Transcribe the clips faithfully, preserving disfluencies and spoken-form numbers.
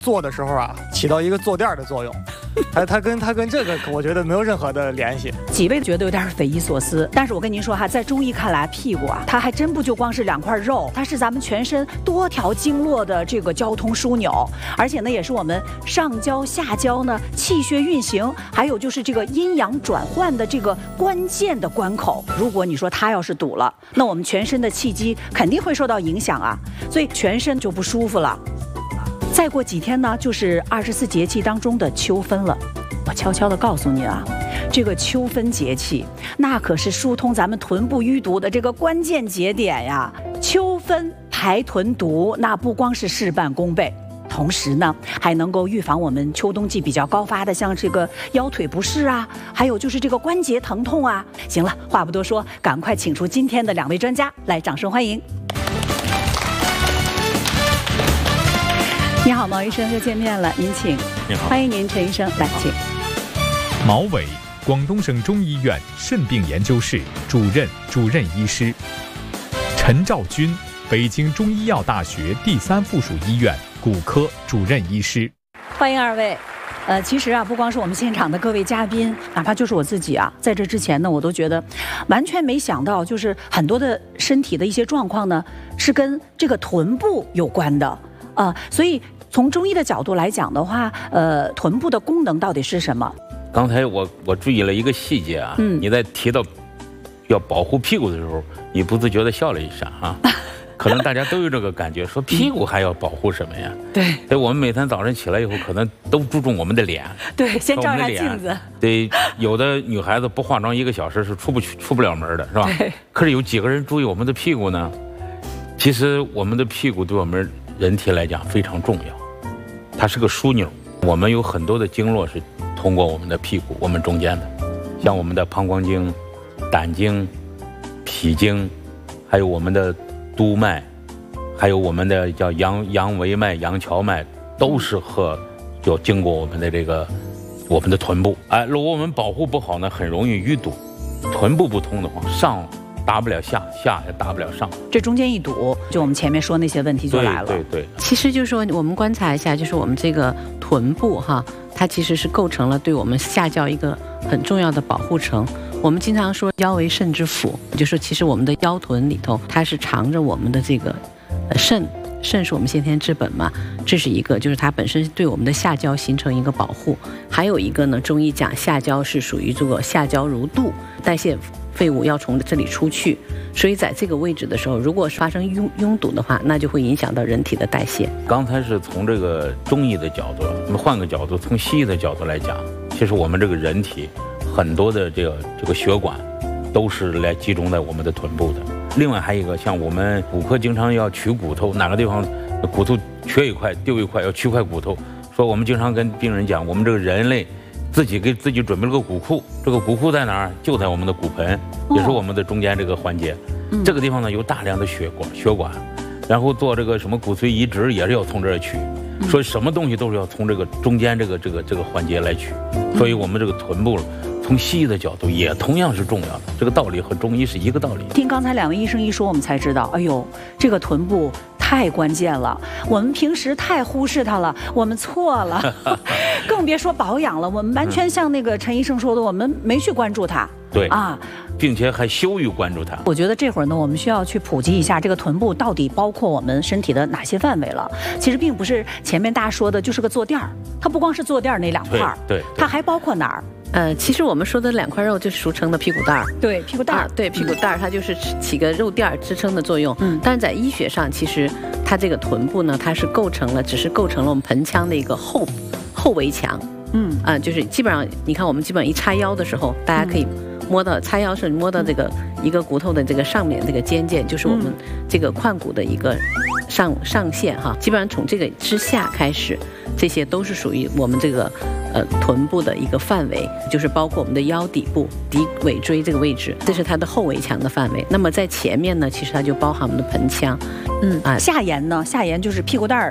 做的时候啊，起到一个坐垫的作用。它它跟它跟这个，我觉得没有任何的联系。 几位觉得有点匪夷所思，但是我跟您说哈，在中医看来，屁股啊，它还真不就光是两块肉，它是咱们全身多条经络的这个交通枢纽，而且呢，也是我们上焦下焦呢气血运行，还有就是这个阴阳转换的这个关键的关口。如果你说它要是堵了，那我们全身的气机肯定会受到影响啊，所以全身就不舒服了。再过几天呢，就是二十四节气当中的秋分了。我悄悄地告诉你啊，这个秋分节气，那可是疏通咱们臀部淤堵的这个关键节点呀。秋分排臀毒，那不光是事半功倍，同时呢，还能够预防我们秋冬季比较高发的，像这个腰腿不适啊，还有就是这个关节疼痛啊。行了，话不多说，赶快请出今天的两位专家，来，掌声欢迎。你好，毛医生，又见面了，您请。 你好， 欢迎您，陈医生，来请。 毛伟，广东省中医院肾病研究室主任、主任医师。陈兆军，北京中医药大学第三附属医院骨科主任医师。 欢迎二位。呃，其实啊，不光是我们现场的各位嘉宾，哪怕就是我自己啊，在这之前呢，我都觉得完全没想到，就是很多的身体的一些状况呢，是跟这个臀部有关的。呃，所以从中医的角度来讲的话，呃，臀部的功能到底是什么？ 刚才我我注意了一个细节啊，嗯，你在提到要保护屁股的时候，你不自觉地笑了一下啊。可能大家都有这个感觉，说屁股还要保护什么呀？ 对， 对，我们每天早上起来以后，可能都注重我们的脸。 对，先照一下镜子。 对，有的女孩子不化妆一个小时是出不去、出不了门的，是吧？ 对。 可是有几个人注意我们的屁股呢？其实我们的屁股对我们人体来讲非常重要，它是个枢纽。我们有很多的经络是通过我们的屁股，我们中间的，像我们的膀胱经、胆经、脾经，还有我们的督脉，还有我们的叫阳阳维脉、阳跷脉，都是和要经过我们的这个我们的臀部。哎，如果我们保护不好呢，很容易淤堵。臀部不通的话，上达不了下，下也达不了上， 这中间一堵，就我们前面说那些问题就来了。 对对对， 其实就是说，我们观察一下，就是我们这个臀部哈，它其实是构成了对我们下焦一个很重要的保护层。我们经常说腰为肾之府，就是说其实我们的腰臀里头，它是藏着我们的这个呃肾。肾是我们先天之本嘛，这是一个，就是它本身对我们的下焦形成一个保护。还有一个呢，中医讲下焦是属于这个下焦如肚，代谢废物要从这里出去，所以在这个位置的时候，如果发生拥拥堵的话，那就会影响到人体的代谢。 刚才是从这个中医的角度，我们换个角度，从西医的角度来讲，其实我们这个人体很多的这个这个血管都是来集中在我们的臀部的。另外还有一个，像我们骨科经常要取骨头，哪个地方骨头缺一块丢一块，要取块骨头。说我们经常跟病人讲，我们这个人类自己给自己准备了个骨库，这个骨库在哪儿？就在我们的骨盆，也是我们的中间这个环节。嗯、这个地方呢有大量的血管，血管，然后做这个什么骨髓移植也是要从这儿取。所以什么东西都是要从这个中间这个这个这个环节来取。所以我们这个臀部从西医的角度也同样是重要的，这个道理和中医是一个道理。 听刚才两位医生一说，我们才知道，哎呦，这个臀部太关键了，我们平时太忽视它了，我们错了，更别说保养了。我们完全像那个陈医生说的，我们没去关注它。 对啊， 并且还羞于关注它。 我觉得这会儿呢，我们需要去普及一下这个臀部到底包括我们身体的哪些范围了。其实并不是前面大家说的就是个坐垫儿，它不光是坐垫儿那两块儿， 对，对， 它还包括哪儿？ 呃，其实我们说的两块肉就是俗称的屁股蛋儿， 对，屁股蛋儿、啊， 对，屁股蛋儿它就是起个肉垫儿支撑的作用。嗯，但是在医学上，其实它这个臀部呢，它是构成了，只是构成了我们盆腔的一个后后围墙。嗯，啊、呃，就是基本上，你看我们基本上一叉腰的时候，大家可以摸到叉腰是摸到这个一个骨头的这个上面这个尖尖，就是我们这个髋骨的一个上上限哈。基本上从这个之下开始，这些都是属于我们这个。呃，臀部的一个范围，就是包括我们的腰底部、骶尾椎这个位置，这是它的后围墙的范围。那么在前面呢，其实它就包含我们的盆腔。 嗯啊，下沿呢，下沿就是屁股蛋儿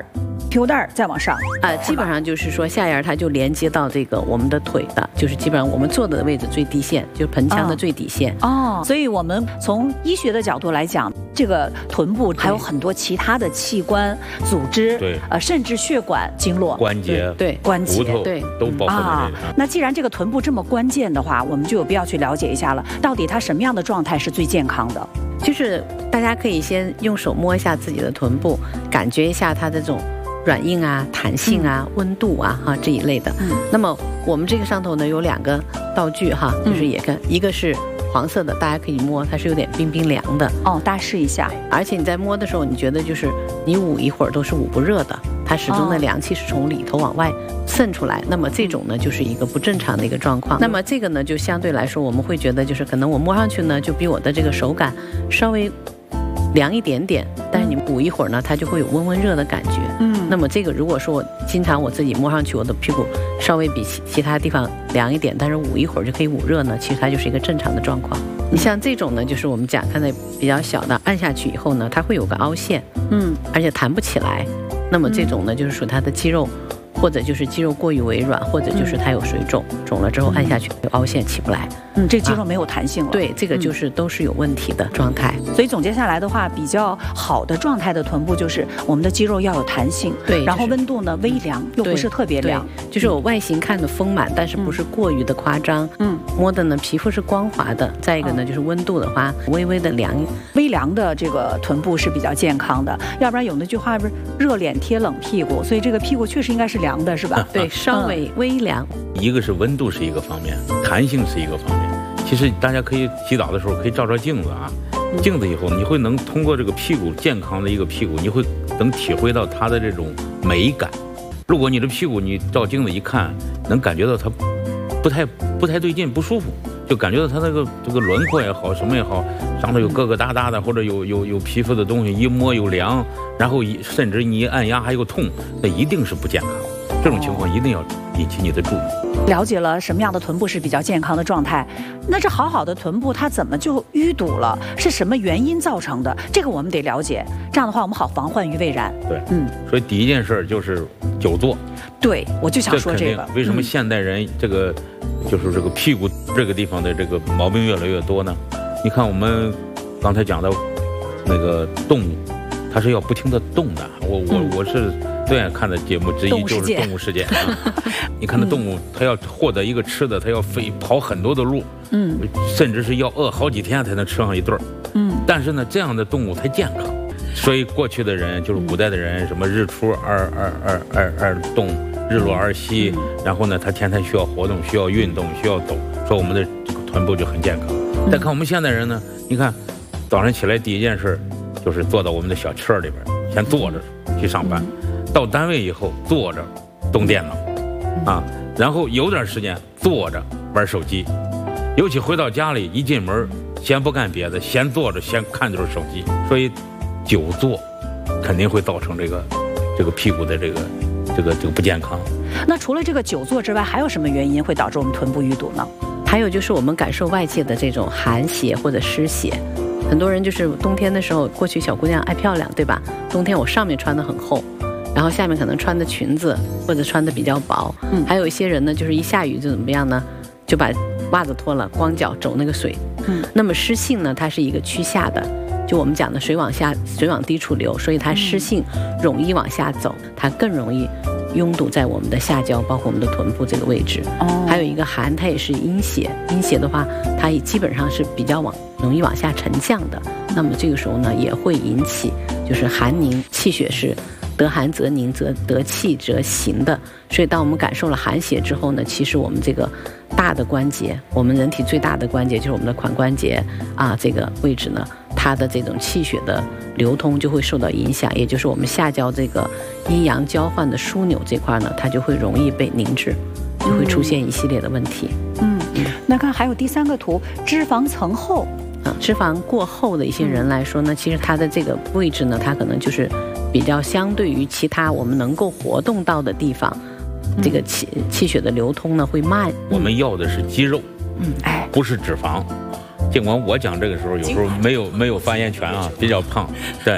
P U 带儿再往上啊、呃，基本上就是说下沿它就连接到这个我们的腿的，就是基本上我们坐的位置最低线，就是盆腔的最底线。 哦，所以我们从医学的角度来讲，这个臀部还有很多其他的器官、组织， 对， 呃，甚至血管、经络、 关节、 对关节、 骨头， 对， 都包括在这里。 啊，那既然这个臀部这么关键的话，我们就有必要去了解一下了，到底它什么样的状态是最健康的？ 就是大家可以先用手摸一下自己的臀部，感觉一下它的这种软硬啊、弹性啊、嗯、温度啊哈这一类的。嗯，那么我们这个上头呢有两个道具哈，就是也跟、嗯、一个是黄色的，大家可以摸，它是有点冰冰凉的。 哦，大家试一下。而且你在摸的时候，你觉得就是你捂一会儿都是捂不热的，它始终的凉气是从里头往外渗出来。那么这种呢就是一个不正常的一个状况。那么这个呢就相对来说我们会觉得就是可能我摸上去呢就比我的这个手感稍微凉一点点，但是你捂一会儿呢它就会有温温热的感觉。嗯，那么这个如果说我经常我自己摸上去我的屁股稍微比其其他地方凉一点，但是捂一会儿就可以捂热呢，其实它就是一个正常的状况。你像这种呢就是我们讲看在比较小的，按下去以后呢它会有个凹陷，嗯，而且弹不起来。那么这种呢就是属它的肌肉或者就是肌肉过于微软，或者就是它有水肿，肿了之后按下去有凹陷起不来。 嗯，这肌肉没有弹性了。 啊、对，这个就是都是有问题的状态。 嗯、所以总结下来的话，比较好的状态的臀部就是我们的肌肉要有弹性， 对， 然后温度呢微凉，又不是特别凉， 就是我外形看的丰满，但是不是过于的夸张。嗯，摸的呢皮肤是光滑的，再一个呢、嗯、就是温度的话微微的凉， 微凉的这个臀部是比较健康的，要不然有那句话不是热脸贴冷屁股，所以这个屁股确实应该是凉的，是吧？ 对，稍微微凉。 一个是温度是一个方面，弹性是一个方面。其实大家可以洗澡的时候可以照照镜子啊，镜子以后你会能通过这个屁股健康的一个屁股，你会能体会到它的这种美感。如果你的屁股你照镜子一看，能感觉到它不太不太对劲，不舒服，就感觉到它那个这个轮廓也好，什么也好，上头有疙疙瘩瘩的，或者有有有皮肤的东西，一摸有凉，然后一甚至你一按压还有痛，那一定是不健康。这种情况一定要引起你的注意。 了解了什么样的臀部是比较健康的状态，那这好好的臀部它怎么就淤堵了？是什么原因造成的？这个我们得了解，这样的话我们好防患于未然。 对，嗯，所以第一件事就是久坐。 对，我就想说这个。 为什么现代人这个、嗯、就是这个屁股这个地方的这个毛病越来越多呢？你看我们刚才讲的那个动物，它是要不停的动的。我我、嗯、我是。最爱看的节目之一就是动物世界啊！你看那动物，它要获得一个吃的，它要飞跑很多的路，嗯，甚至是要饿好几天才能吃上一顿儿，嗯。但是呢，这样的动物才健康。所以过去的人就是古代的人，什么日出而而而而而动，日落而息，然后呢，他天天需要活动，需要运动，需要走，说我们的这个臀部就很健康。再看我们现代人呢，你看早上起来第一件事就是坐到我们的小车里边，先坐着去上班。到单位以后坐着动电脑啊，然后有点时间坐着玩手机，尤其回到家里一进门先不干别的，先坐着先看就是手机，所以久坐肯定会造成这个这个屁股的这个这个这个不健康。 那除了这个久坐之外，还有什么原因会导致我们臀部淤堵呢？ 还有就是我们感受外界的这种寒邪或者湿邪。很多人就是冬天的时候，过去小姑娘爱漂亮，对吧？冬天我上面穿得很厚，然后下面可能穿的裙子或者穿的比较薄，嗯，还有一些人呢，就是一下雨就怎么样呢，就把袜子脱了，光脚走那个水，嗯，那么湿性呢，它是一个趋下的，就我们讲的水往下，水往低处流，所以它湿性容易往下走，它更容易拥堵在我们的下焦，包括我们的臀部这个位置。哦，还有一个寒，它也是阴邪，阴邪的话，它也基本上是比较往容易往下沉降的，那么这个时候呢，也会引起就是寒凝，气血是得寒则凝，则得气则行的。所以当我们感受了寒邪之后呢，其实我们这个大的关节，我们人体最大的关节就是我们的髋关节啊，这个位置呢，它的这种气血的流通就会受到影响，也就是我们下焦这个阴阳交换的枢纽这块呢，它就会容易被凝滞，就会出现一系列的问题。 嗯，那看还有第三个图，脂肪层厚。 啊，脂肪过厚的一些人来说呢，其实它的这个位置呢，它可能就是比较相对于其他我们能够活动到的地方，嗯、这个气气血的流通呢会慢。 我们要的是肌肉，嗯，哎，不是脂肪。尽管我讲这个时候有时候没有没有发言权啊，比较胖，对，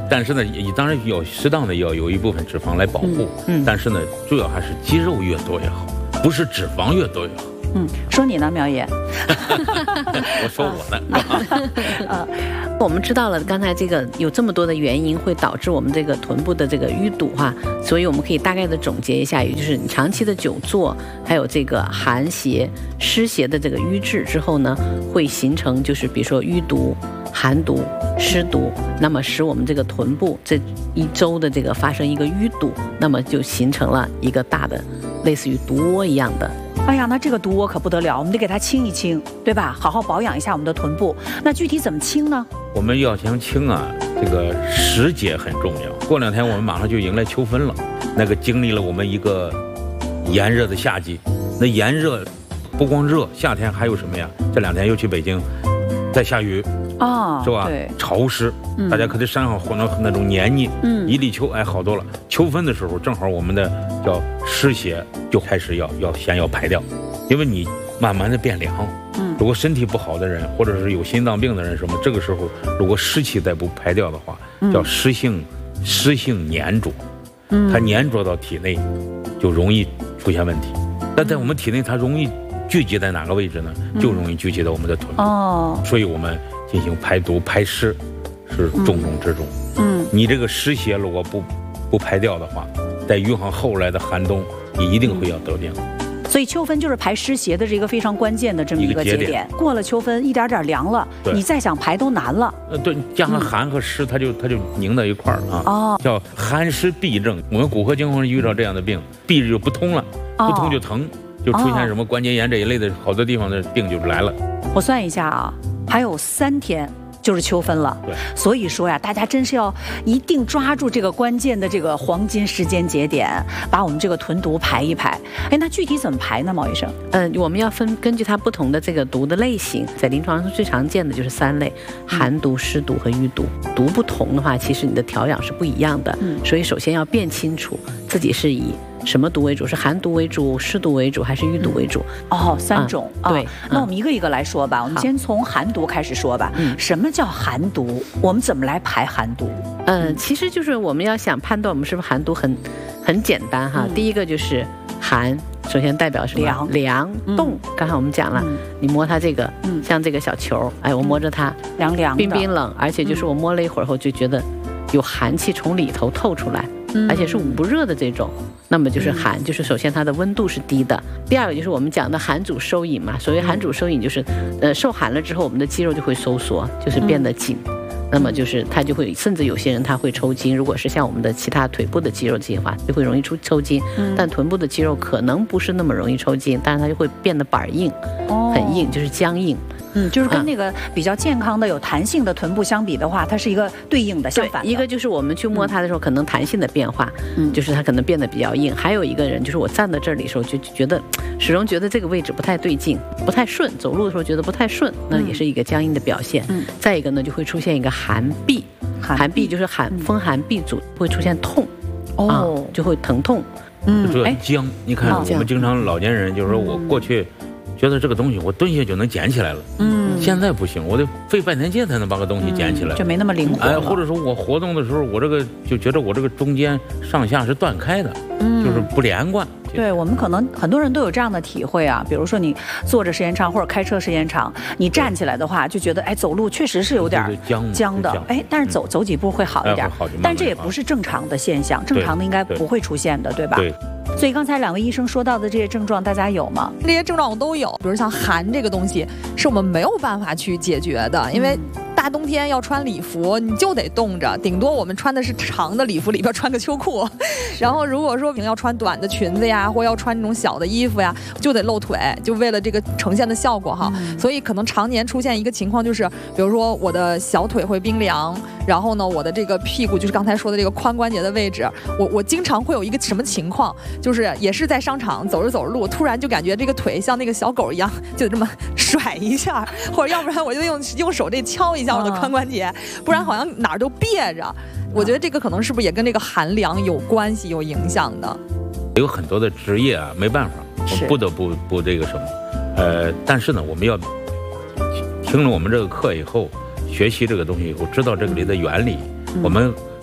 但是呢，也当然要适当的要有一部分脂肪来保护。嗯，嗯但是呢，主要还是肌肉越多越好，不是脂肪越多越好。 嗯，说你呢，苗爷？ 我说我呢。 呃，我们知道了，刚才这个有这么多的原因会导致我们这个臀部的这个淤堵哈，所以我们可以大概的总结一下，也就是你长期的久坐，还有这个寒邪、湿邪的这个瘀滞之后呢，会形成就是比如说淤堵、寒毒、湿毒，那么使我们这个臀部这一周的这个发生一个淤堵，那么就形成了一个大的类似于毒窝一样的。 哎呀，那这个毒窝可不得了，我们得给它清一清，对吧？好好保养一下我们的臀部。那具体怎么清呢？ 我们要想清啊，这个时节很重要。过两天我们马上就迎来秋分了，那个经历了我们一个炎热的夏季，那炎热不光热，夏天还有什么呀？这两天又去北京，在下雨。 啊、哦， 是吧？ 对， 潮湿，嗯、大家可得山上混到那种黏腻，嗯，一立秋，哎，好多了。秋分的时候，正好我们的叫湿邪就开始要要先要排掉，因为你慢慢的变凉，嗯，如果身体不好的人，或者是有心脏病的人什么，这个时候如果湿气再不排掉的话，叫湿性湿性粘着，嗯，它粘着到体内，就容易出现问题。但在我们体内，它容易聚集在哪个位置呢？就容易聚集到我们的臀部，哦，所以我们进行排毒排湿是重中之重。嗯，你这个湿邪如果不不排掉的话，在遇上后来的寒冬，你一定会要得病。 所以秋分就是排湿邪的这个非常关键的这么一个节点。点过了秋分，一点点凉了，你再想排都难了。 呃，对，加上寒和湿，它就它就凝到一块儿啊。哦，叫寒湿痹症。我们骨科经常遇到这样的病，痹就不通了，不通就疼。哦，就出现什么关节炎这一类的好多地方的病就来了。 我算一下啊，还有三天就是秋分了。 对， 所以说呀，大家真是要一定抓住这个关键的这个黄金时间节点，把我们这个臀毒排一排。哎，那具体怎么排呢，毛医生？ 嗯，我们要分根据它不同的这个毒的类型，在临床上最常见的就是三类：寒毒、湿毒和瘀毒。毒不同的话，其实你的调养是不一样的。嗯，所以首先要辨清楚自己是以什么毒为主，是寒毒为主、湿毒为主还是瘀毒为主？ 哦，三种。 嗯、对、 哦，那我们一个一个来说吧。我们先从寒毒开始说吧。嗯，什么叫寒毒？我们怎么来排寒毒？ 嗯、呃，其实就是我们要想判断我们是不是寒毒很，很简单哈。嗯、第一个就是寒，首先代表什么？ 凉、 凉、冻。嗯、刚才我们讲了，嗯、你摸它这个，嗯，像这个小球，哎，我摸着它， 凉凉的， 冰冰冷，而且就是我摸了一会儿后就觉得有寒气从里头透出来。而且是捂不热的这种，那么就是寒，就是首先它的温度是低的。第二个就是我们讲的寒主收引嘛，所谓寒主收引就是，呃，受寒了之后，我们的肌肉就会收缩，就是变得紧。那么就是它就会，甚至有些人他会抽筋。如果是像我们的其他腿部的肌肉这些话，就会容易出抽筋。但臀部的肌肉可能不是那么容易抽筋，但是它就会变得板硬，很硬，就是僵硬。 嗯，就是跟那个比较健康的有弹性的臀部相比的话，它是一个对应的，相反的。 一个就是我们去摸它的时候，可能弹性的变化，嗯，就是它可能变得比较硬。还有一个人就是我站在这里的时候就觉得，始终觉得这个位置不太对劲，不太顺，走路的时候觉得不太顺，那也是一个僵硬的表现。嗯，再一个呢，就会出现一个寒痹，寒痹就是寒风寒痹阻，会出现痛，哦、啊，就会疼痛。 嗯，主要僵。你看我们经常老年人就是说我过去觉得这个东西我蹲下就能捡起来了，嗯，现在不行，我得费半天劲才能把个东西捡起来， 嗯、就没那么灵活了。 哎，或者说我活动的时候，我这个就觉得我这个中间上下是断开的，嗯，就是不连贯。 对，我们可能很多人都有这样的体会啊，比如说你坐着时间长或者开车时间长，你站起来的话就觉得哎走路确实是有点僵僵的，哎，但是走、嗯、走几步会好一点， 哎、 但这也不是正常的现象，正常的应该不会出现的， 对, 对吧？ 对。 所以刚才两位医生说到的这些症状，大家有吗？ 这些症状我都有，比如像寒这个东西，是我们没有办法去解决的，因为大冬天要穿礼服，你就得冻着，顶多我们穿的是长的礼服，里边穿个秋裤。然后如果说要穿短的裙子呀，或要穿这种小的衣服呀，就得露腿，就为了这个呈现的效果哈。嗯、所以可能常年出现一个情况就是，比如说我的小腿会冰凉，然后呢，我的这个屁股就是刚才说的这个髋关节的位置，我我经常会有一个什么情况，就是也是在商场走着走着路，突然就感觉这个腿像那个小狗一样，就这么甩一下，或者要不然我就用用手这敲一下我的髋关节，不然好像哪儿都别着。我觉得这个可能是不是也跟这个寒凉有关系、有影响的？ 有很多的职业啊，没办法，我不得不不这个什么，呃，但是呢，我们要听了我们这个课以后，学习这个东西以后，知道这个里的原理，嗯、我们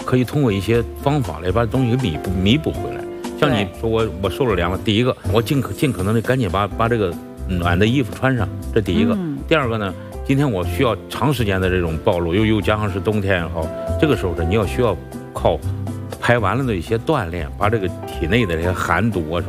可以通过一些方法来把东西给弥补弥补回来。像你说我我受了凉了，第一个我尽可尽可能的赶紧把把这个暖的衣服穿上，这第一个。嗯、第二个呢，今天我需要长时间的这种暴露，又又加上是冬天也好，这个时候呢，你要需要靠排完了的一些锻炼，把这个体内的这些寒毒啊什